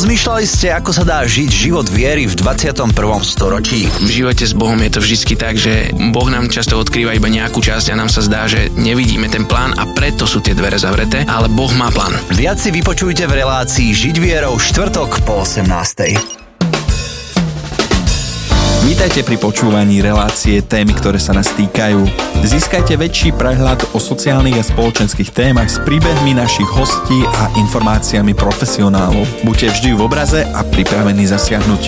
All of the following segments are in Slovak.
Rozmýšľali ste, ako sa dá žiť život viery v 21. storočí? V živote s Bohom je to vždycky tak, že Boh nám často odkrýva iba nejakú časť a nám sa zdá, že nevidíme ten plán a preto sú tie dvere zavreté, ale Boh má plán. Viac si vypočujte v relácii Žiť vierou štvrtok po 18. Vítajte pri počúvaní relácie Témy, ktoré sa nás týkajú. Získajte väčší prehľad o sociálnych a spoločenských témach s príbehmi našich hostí a informáciami profesionálov. Buďte vždy v obraze a pripravení zasiahnuť.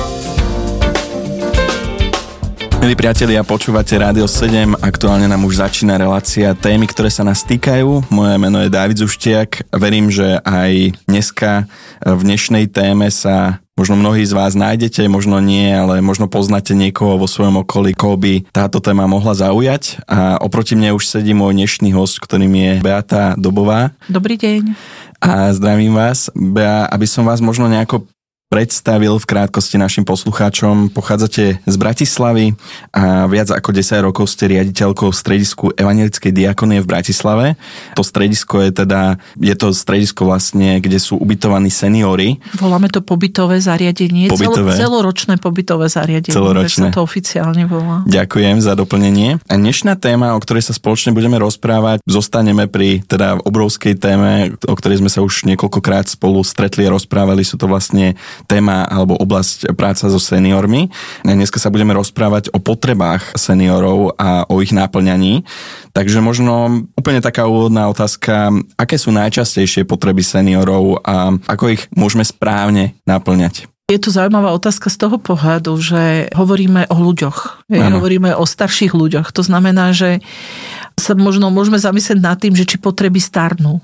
Milí priatelia, počúvate Rádio 7, aktuálne nám už začína relácia Témy, ktoré sa nás týkajú. Moje meno je Dávid Zuštiak. Verím, že aj dneska v dnešnej téme sa možno mnohí z vás nájdete, možno nie, ale možno poznáte niekoho vo svojom okolí, koho by táto téma mohla zaujať. A oproti mne už sedí môj dnešný host, ktorým je Beata Dobová. Dobrý deň. A zdravím vás. Bea, aby som vás možno nejako predstavil v krátkosti našim poslucháčom. Pochádzate z Bratislavy a viac ako 10 rokov ste riaditeľkou v stredisku Evanjelickej diakonie v Bratislave. To stredisko je to stredisko vlastne, kde sú ubytovaní seniori. Voláme to pobytové zariadenie. Celoročné pobytové zariadenie. Celoročné. Tak sa to oficiálne volá. Ďakujem za doplnenie. A dnešná téma, o ktorej sa spoločne budeme rozprávať, zostaneme pri obrovskej téme, o ktorej sme sa už niekoľkokrát spolu stretli a rozprávali. Sú to vlastne téma alebo oblasť práca so seniormi. Dneska sa budeme rozprávať o potrebách seniorov a o ich náplňaní. Takže možno úplne taká úvodná otázka, aké sú najčastejšie potreby seniorov a ako ich môžeme správne náplňať? Je to zaujímavá otázka z toho pohľadu, že hovoríme o ľuďoch. Hovoríme o starších ľuďoch. To znamená, že sa možno môžeme zamyslieť nad tým, že či potreby starnú.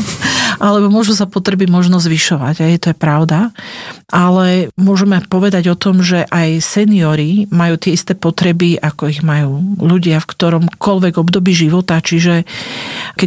Alebo môžu sa potreby možno zvyšovať. Aj to je pravda. Ale môžeme povedať o tom, že aj seniori majú tie isté potreby, ako ich majú ľudia v ktoromkoľvek období života. Čiže keď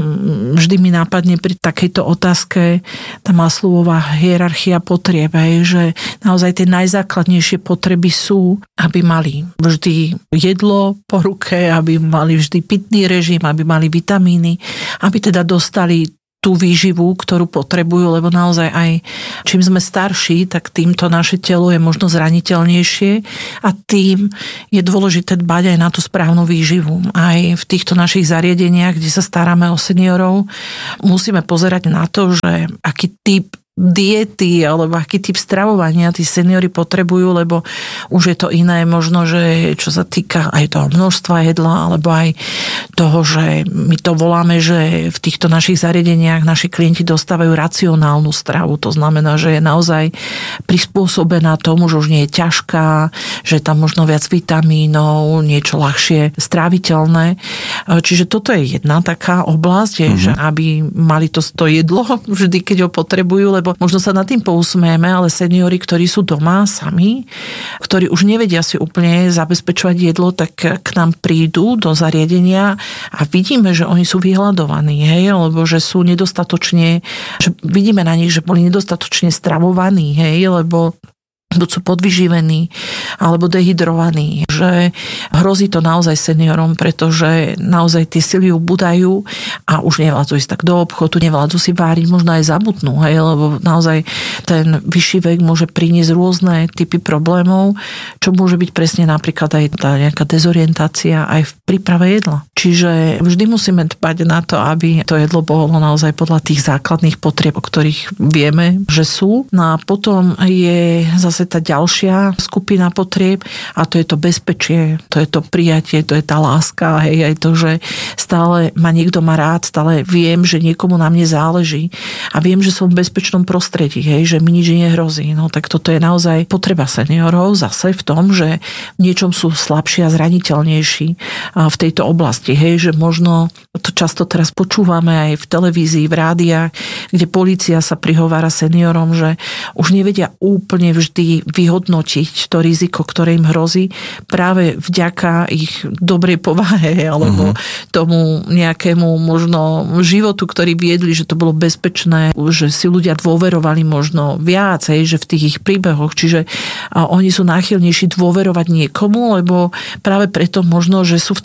vždy mi nápadne pri takejto otázke tá Maslowová hierarchia potrieb, že naozaj tie najzákladnejšie potreby sú, aby mali vždy jedlo po ruke, aby mali vždy pitný režim, aby mali vitamíny, aby teda dostali tú výživu, ktorú potrebujú, lebo naozaj aj čím sme starší, tak týmto naše telo je možno zraniteľnejšie a tým je dôležité dbať aj na tú správnu výživu. Aj v týchto našich zariadeniach, kde sa staráme o seniorov, musíme pozerať na to, že aký typ diety alebo aký typ stravovania tí seniori potrebujú, lebo už je to iné možno, že čo sa týka aj toho množstva jedla, alebo aj toho, že my to voláme, že v týchto našich zariadeniach naši klienti dostávajú racionálnu stravu. To znamená, že je naozaj prispôsobená tomu, že už nie je ťažká, že je tam možno viac vitamínov, niečo ľahšie stráviteľné. Čiže toto je jedna taká oblasť, že aby mali to jedlo vždy, keď ho potrebujú, lebo možno sa nad tým pousmieme, ale seniori, ktorí sú doma sami, ktorí už nevedia si úplne zabezpečovať jedlo, tak k nám prídu do zariadenia a vidíme, že oni sú vyhľadovaní, lebo že sú nedostatočne, že vidíme na nich, že boli nedostatočne stravovaní, lebo buď sú podvyživení, alebo dehydrovaní. Že hrozí to naozaj seniorom, pretože naozaj tie sily ubúdajú a už nevládzu ísť tak do obchodu, nevládzu si váriť, možno aj zabudnú, lebo naozaj ten vyšší vek môže priniesť rôzne typy problémov, čo môže byť presne napríklad aj tá nejaká dezorientácia aj v príprave jedla. Čiže vždy musíme dbať na to, aby to jedlo bolo naozaj podľa tých základných potrieb, o ktorých vieme, že sú. No a potom je zase tá ďalšia skupina potrieb a to je to bezpečie, to je to prijatie, to je tá láska, aj to, že stále ma niekto má rád, stále viem, že niekomu na mne záleží a viem, že som v bezpečnom prostredí, že mi nič nehrozí. No tak toto je naozaj potreba seniorov zase v tom, že v niečom sú slabší a zraniteľnejší v tejto oblasti, že možno to často teraz počúvame aj v televízii, v rádiách, kde polícia sa prihovára seniorom, že už nevedia úplne vždy vyhodnotiť to riziko, ktoré im hrozí práve vďaka ich dobrej povahe alebo tomu nejakému možno životu, ktorý viedli, že to bolo bezpečné, že si ľudia dôverovali možno viac, že v tých ich príbehoch, čiže oni sú náchylnejší dôverovať niekomu, lebo práve preto možno, že sú v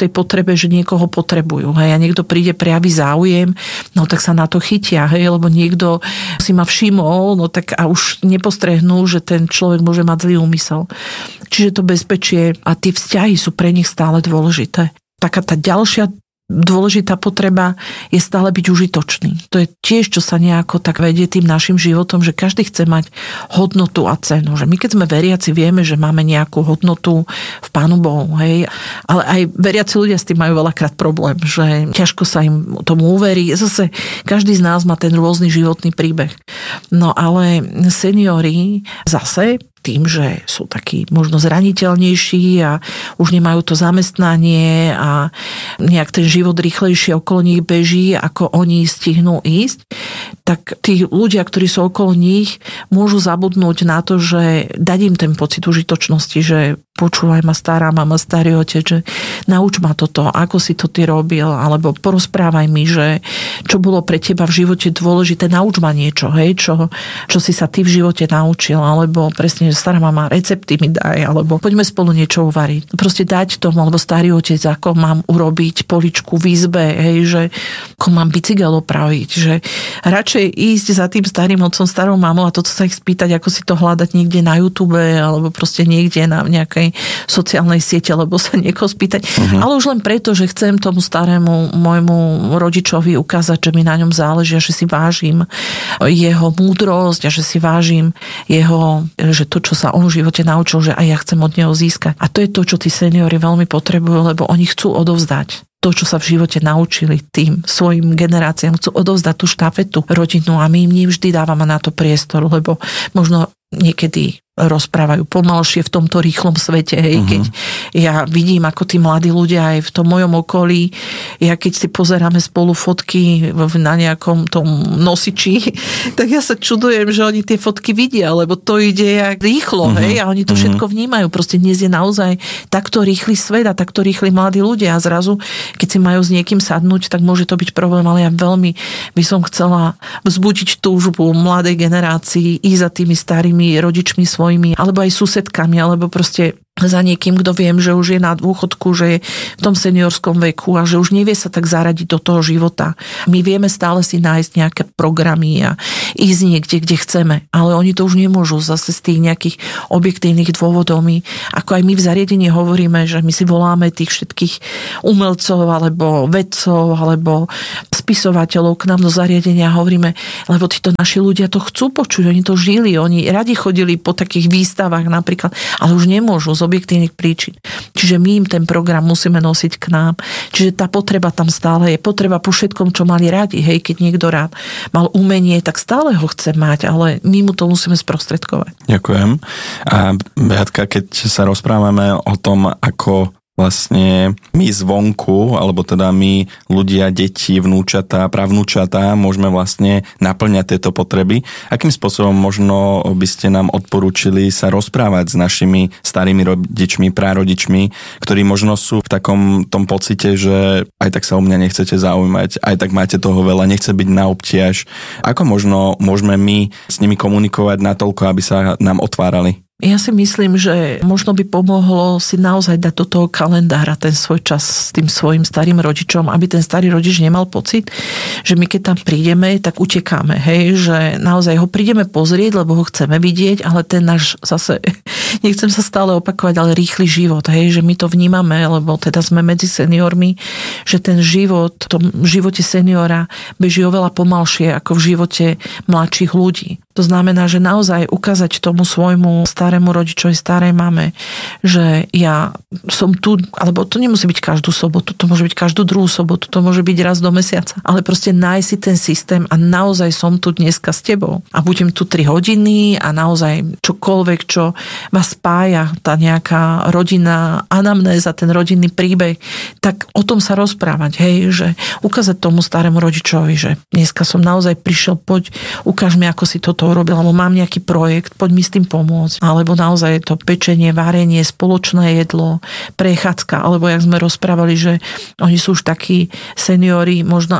v tej potrebe, že niekoho potrebujú. Hej, a niekto príde, prejaví záujem, no tak sa na to chytia, hej, lebo niekto si ma všimol, no tak a už nepostrehnú, že ten človek môže mať zlý úmysel. Čiže to bezpečie a tie vzťahy sú pre nich stále dôležité. Taká tá ďalšia dôležitá potreba je stále byť užitočný. To je tiež, čo sa nejako tak vedie tým našim životom, že každý chce mať hodnotu a cenu. Že my keď sme veriaci, vieme, že máme nejakú hodnotu v Pánu Bohu. Hej? Ale aj veriaci ľudia s tým majú veľakrát problém, že ťažko sa im tomu uverí. Zase každý z nás má ten rôzny životný príbeh. No ale seniori zase tým, že sú takí možno zraniteľnejší a už nemajú to zamestnanie a nejak ten život rýchlejšie okolo nich beží, ako oni stihnú ísť, tak tí ľudia, ktorí sú okolo nich, môžu zabudnúť na to, že dať im ten pocit užitočnosti, že počúvaj ma stará mama, starý otec, že nauč ma toto, ako si to ty robil, alebo porozprávaj mi, že čo bolo pre teba v živote dôležité, nauč ma niečo, hej, čo si sa ty v živote naučil, alebo presne, že stará mama, recepty mi daj, alebo poďme spolu niečo uvariť. Proste dať tomu, alebo starý otec, ako mám urobiť poličku v izbe, hej, že ako mám bicykel opraviť, že radšej ísť za tým starým otcom, starou mamou a toto sa ich spýtať, ako si to hľadať niekde na YouTube, alebo proste niekde na nejakej sociálnej siete, alebo sa niekoho spýtať. Ale už len preto, že chcem tomu starému môjmu rodičovi ukázať, že mi na ňom záleží a že si vážim jeho múdrosť a že si vážim jeho, že to, čo sa on v živote naučil, že aj ja chcem od neho získať. A to je to, čo tí seniori veľmi potrebujú, lebo oni chcú odovzdať to, čo sa v živote naučili tým svojim generáciám, chcú odovzdať tú štafetu rodinu a my im nevždy dávame na to priestor, lebo možno niekedy rozprávajú pomalšie v tomto rýchlom svete, hej, keď ja vidím, ako tí mladí ľudia aj v tom mojom okolí, ja keď si pozeráme spolu fotky na nejakom tom nosiči, tak ja sa čudujem, že oni tie fotky vidia, lebo to ide jak rýchlo, hej, a oni to všetko vnímajú. Proste dnes je naozaj takto rýchly svet a takto rýchli mladí ľudia a zrazu, keď si majú s niekým sadnúť, tak môže to byť problém, ale ja veľmi by som chcela vzbudiť túžbu mladej generácii i za tými starými rodičmi svojimi, alebo aj susedkami, alebo proste za niekým, kto viem, že už je na dôchodku, že je v tom seniorskom veku a že už nevie sa tak zaradiť do toho života. My vieme stále si nájsť nejaké programy a ísť niekde, kde chceme, ale oni to už nemôžu zase z tých nejakých objektívnych dôvodov. My, ako aj my v zariadení hovoríme, že my si voláme tých všetkých umelcov alebo vedcov alebo spisovateľov k nám do zariadenia a hovoríme, lebo títo naši ľudia to chcú počuť, oni to žili, oni radi chodili po takých výstavách napríklad, ale už nemôžu z objektívnych príčin. Čiže my im ten program musíme nosiť k nám. Čiže tá potreba tam stále je. Potreba po všetkom, čo mali radi. Hej, keď niekto rád mal umenie, tak stále ho chce mať, ale my mu to musíme sprostredkovať. Ďakujem. A Beatka, keď sa rozprávame o tom, ako vlastne my zvonku, alebo teda my ľudia, deti, vnúčatá, pravnúčatá, môžeme vlastne naplňať tieto potreby. Akým spôsobom možno by ste nám odporúčili sa rozprávať s našimi starými rodičmi, prarodičmi, ktorí možno sú v takom tom pocite, že aj tak sa o mňa nechcete zaujímať, aj tak máte toho veľa, nechce byť na obtiaž. Ako možno môžeme my s nimi komunikovať natoľko, aby sa nám otvárali? Ja si myslím, že možno by pomohlo si naozaj dať do toho kalendára ten svoj čas s tým svojim starým rodičom, aby ten starý rodič nemal pocit, že my keď tam prídeme, tak utekáme, hej, že naozaj ho prídeme pozrieť, lebo ho chceme vidieť, ale ten náš zase, nechcem sa stále opakovať, ale rýchly život, hej, že my to vnímame, lebo teda sme medzi seniormi, že ten život, v tom živote seniora beží oveľa pomalšie ako v živote mladších ľudí. To znamená, že naozaj ukázať tomu svojmu starému rodičovi, starej mame, že ja som tu, alebo to nemusí byť každú sobotu, to môže byť každú druhú sobotu, to môže byť raz do mesiaca, ale proste nájsť si ten systém a naozaj som tu dneska s tebou a budem tu 3 hodiny a naozaj čokoľvek, čo vás spája, tá nejaká rodinná anamnéza, ten rodinný príbeh, tak o tom sa rozprávať, hej, že ukázať tomu starému rodičovi, že dneska som naozaj prišiel, poď, ukáž mi, ako si toto urobil, alebo mám nejaký projekt, poď mi s tým pomôcť. Alebo naozaj to pečenie, varenie, spoločné jedlo, prechádzka, alebo jak sme rozprávali, že oni sú už takí seniori, možno aj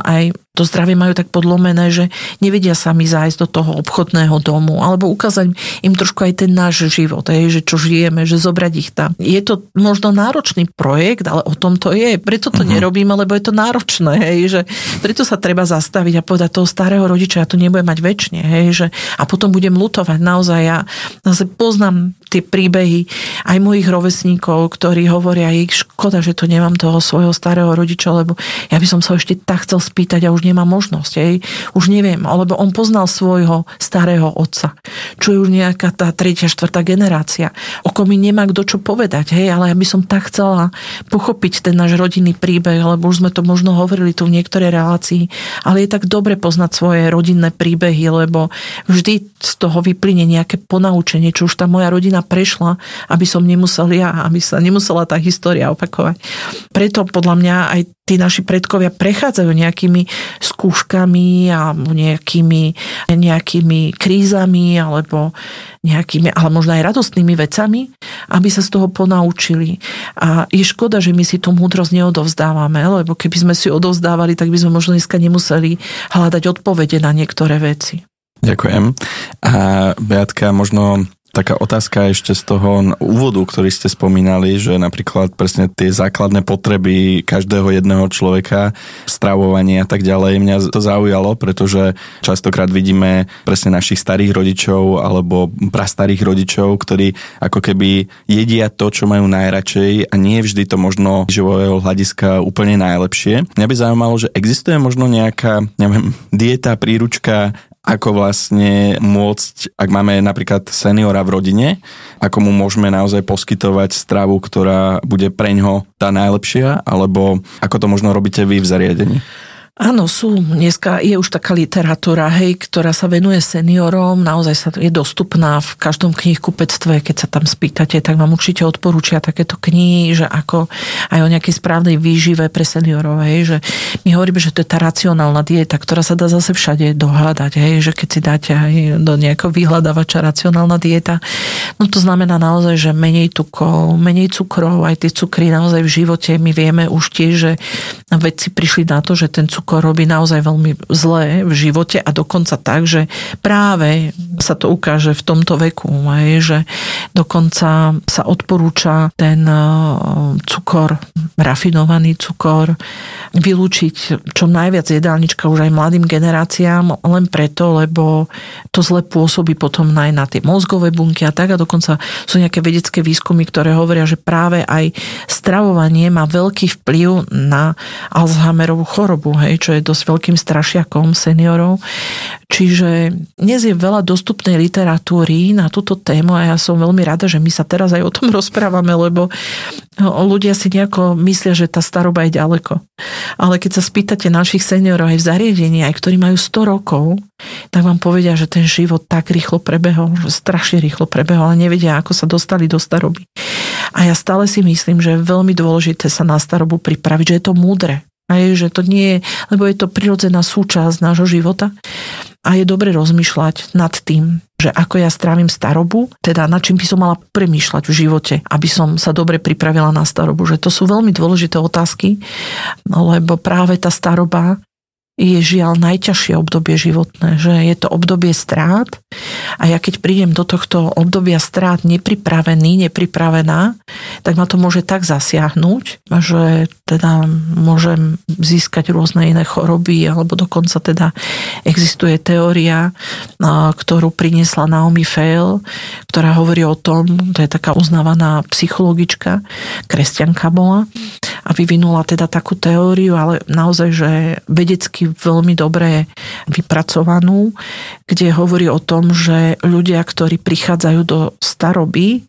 to zdravie majú tak podlomené, že nevedia sami zájsť do toho obchodného domu, alebo ukázať im trošku aj ten náš život, že čo žijeme, že zobrať ich tam. Je to možno náročný projekt, ale o tom to je. Preto to nerobíme, lebo je to náročné, že preto sa treba zastaviť a povedať toho starého rodiča, ja tu nebudem mať večne, že a potom budem ľutovať. Naozaj ja zase poznám tie príbehy aj mojich rovesníkov, ktorí hovoria, škoda, že to nemám toho svojho starého rodiča, lebo ja by som sa ešte tak chcel spýtať a už nemá možnosť. Už neviem, alebo on poznal svojho starého otca, čo je už nejaká tá 3., 4. generácia. Oko mi nemá kto čo povedať, ale ja by som tak chcela pochopiť ten náš rodinný príbeh, lebo už sme to možno hovorili tu v niektorej relácii, ale je tak dobre poznať svoje rodinné príbehy, lebo vždy z toho vyplynie nejaké ponaučenie, čo už tá moja rodina prešla, aby som nemusel aby sa nemusela tá história opakovať. Preto podľa mňa aj tí naši predkovia prechádzajú nejakými skúškami a nejakými krízami alebo nejakými, ale možno aj radostnými vecami, aby sa z toho ponaučili. A je škoda, že my si tú múdrosť neodovzdávame, lebo keby sme si odovzdávali, tak by sme možno dneska nemuseli hľadať odpovede na niektoré veci. Ďakujem. A Beatka, možno taká otázka ešte z toho úvodu, ktorý ste spomínali, že napríklad presne tie základné potreby každého jedného človeka, stravovanie a tak ďalej, mňa to zaujalo, pretože častokrát vidíme presne našich starých rodičov alebo prastarých rodičov, ktorí ako keby jedia to, čo majú najradšej a nie vždy to možno živového hľadiska úplne najlepšie. Mňa by zaujímalo, že existuje možno nejaká, dieta, príručka, ako vlastne môcť, ak máme napríklad seniora v rodine, ako mu môžeme naozaj poskytovať stravu, ktorá bude preňho tá najlepšia, alebo ako to možno robíte vy v zariadení? Áno, dneska je už taká literatúra, ktorá sa venuje seniorom, naozaj je dostupná v každom knihkupectve, keď sa tam spýtate, tak vám určite odporúčia takéto knihy, že ako aj o nejakej správnej výžive pre seniorov, že my hovoríme, že to je tá racionálna dieta, ktorá sa dá zase všade dohádať, že keď si dáte aj do nejakého vyhľadávača racionálna dieta, no to znamená naozaj, že menej tukov, menej cukrov, aj tie cukry naozaj v živote, my vieme už tiež, že vedci prišli na to, že ten cukor robí naozaj veľmi zlé v živote a dokonca tak, že práve sa to ukáže v tomto veku, že dokonca sa odporúča ten cukor, rafinovaný cukor, vylúčiť čo najviac jedálnička už aj mladým generáciám, len preto, lebo to zle pôsobí potom aj na tie mozgové bunky a tak, a dokonca sú nejaké vedecké výskumy, ktoré hovoria, že práve aj stravovanie má veľký vplyv na Alzheimerovú chorobu, čo je dosť veľkým strašiakom seniorov. Čiže dnes je veľa dostupnej literatúry na túto tému a ja som veľmi rada, že my sa teraz aj o tom rozprávame, lebo ľudia si nejako myslia, že tá staroba je ďaleko. Ale keď sa spýtate našich seniorov aj v zariadení, aj ktorí majú 100 rokov, tak vám povedia, že ten život tak rýchlo prebehol, že strašne rýchlo prebehol, ale nevedia, ako sa dostali do staroby. A ja stále si myslím, že je veľmi dôležité sa na starobu pripraviť, že je to múdre. Že to nie je, lebo je to prirodzená súčasť nášho života a je dobre rozmýšľať nad tým, že ako ja strávim starobu, teda nad čím by som mala premýšľať v živote, aby som sa dobre pripravila na starobu. Že to sú veľmi dôležité otázky, lebo práve tá staroba je žiaľ najťažšie obdobie životné, že je to obdobie strát a ja keď prídem do tohto obdobia strát nepripravená, tak ma to môže tak zasiahnuť, že teda môžem získať rôzne iné choroby, alebo dokonca teda existuje teória, ktorú priniesla Naomi Feil, ktorá hovorí o tom, to je taká uznávaná psychologička, kresťanka bola a vyvinula teda takú teóriu, ale naozaj, že vedecky veľmi dobre vypracovanú, kde hovorí o tom, že ľudia, ktorí prichádzajú do staroby,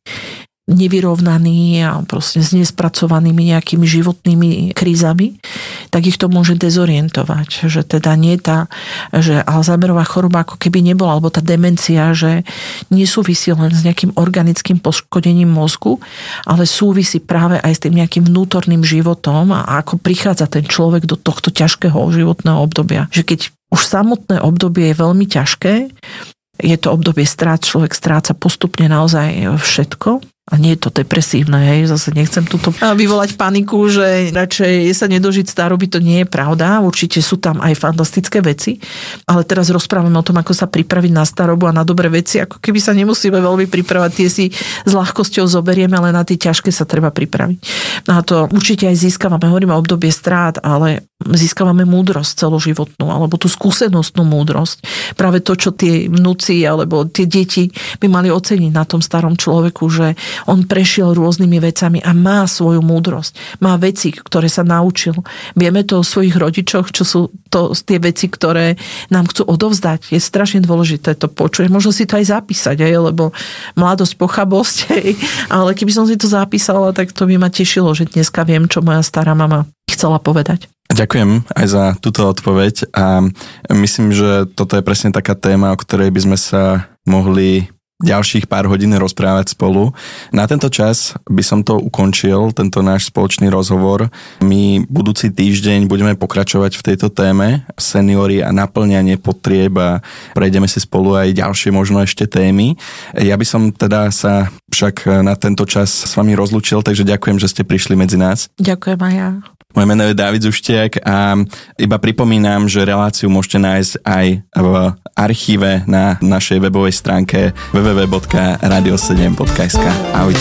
nevyrovnaní a proste s nespracovanými nejakými životnými krízami, tak ich to môže dezorientovať. Že teda nie že Alzheimerová choroba ako keby nebola, alebo tá demencia, že nesúvisí len s nejakým organickým poškodením mozgu, ale súvisí práve aj s tým nejakým vnútorným životom a ako prichádza ten človek do tohto ťažkého životného obdobia. Že keď už samotné obdobie je veľmi ťažké, je to obdobie strát, človek stráca postupne naozaj všetko, A nie je to depresívne, hej, zase nechcem túto vyvolať paniku, že radšej sa nedožiť staroby, to nie je pravda, určite sú tam aj fantastické veci, ale teraz rozprávame o tom, ako sa pripraviť na starobu a na dobré veci, ako keby sa nemusíme veľmi pripravať, tie si s ľahkosťou zoberieme, ale na tie ťažké sa treba pripraviť. A to určite aj získavame, hovoríme o obdobie strát, ale získavame múdrosť celoživotnú, alebo tú skúsenostnú múdrosť. Práve to, čo tie vnúci alebo tie deti by mali oceniť na tom starom človeku, že on prešiel rôznymi vecami a má svoju múdrosť. Má veci, ktoré sa naučil. Vieme to o svojich rodičoch, čo sú to tie veci, ktoré nám chcú odovzdať. Je strašne dôležité to počuť. Možno si to aj zapísať, lebo mladosť, pochabosť, ale keby som si to zapísala, tak to by ma tešilo, že dneska viem, čo moja stará mama chcela povedať. Ďakujem aj za túto odpoveď a myslím, že toto je presne taká téma, o ktorej by sme sa mohli ďalších pár hodín rozprávať spolu. Na tento čas by som to ukončil, tento náš spoločný rozhovor. My budúci týždeň budeme pokračovať v tejto téme seniory a naplňanie potrieb a prejdeme si spolu aj ďalšie možno ešte témy. Ja by som teda sa však na tento čas s vami rozlúčil, takže ďakujem, že ste prišli medzi nás. Ďakujem aj ja. Moje meno je Dávid Zuštiak a iba pripomínam, že reláciu môžete nájsť aj v archíve na našej webovej stránke www.radio7.sk. Ahojte.